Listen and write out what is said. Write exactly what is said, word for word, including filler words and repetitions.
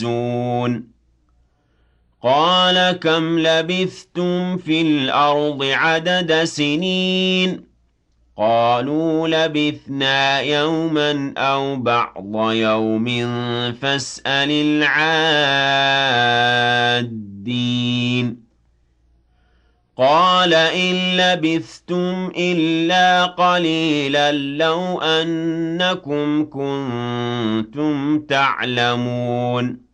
يَعْجِزُونَ قَالَ كَمْ لَبِثْتُمْ فِي الْأَرْضِ عَدَدَ سِنِينَ قَالُوا لَبِثْنَا يَوْمًا أَوْ بَعْضَ يَوْمٍ فَاسْأَلِ الْعَادِّينَ قَالَ إِن لَّبِثْتُمْ إِلَّا قَلِيلًا لَّوْ أَنَّكُمْ كُنتُمْ تَعْلَمُونَ